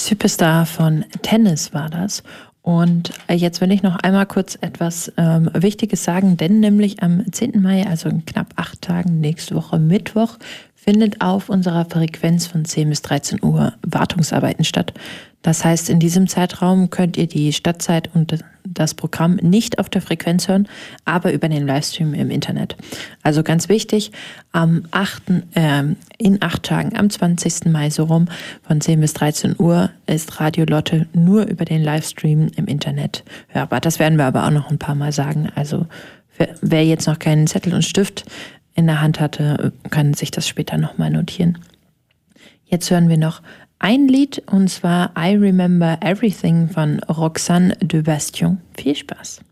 Superstar von Tennis war das. Und jetzt will ich noch einmal kurz etwas Wichtiges sagen, denn nämlich am 10. Mai, also in knapp 8 Tagen, nächste Woche Mittwoch, findet auf unserer Frequenz von 10 bis 13 Uhr Wartungsarbeiten statt. Das heißt, in diesem Zeitraum könnt ihr die Stadtzeit und das Programm nicht auf der Frequenz hören, aber über den Livestream im Internet. Also ganz wichtig, in 8 Tagen, am 20. Mai so rum, von 10 bis 13 Uhr ist Radio Lotte nur über den Livestream im Internet hörbar. Das werden wir aber auch noch ein paar Mal sagen. Also wer jetzt noch keinen Zettel und Stift in der Hand hatte, kann sich das später nochmal notieren. Jetzt hören wir noch ein Lied, und zwar I Remember Everything von Roxane de Bastion. Viel Spaß!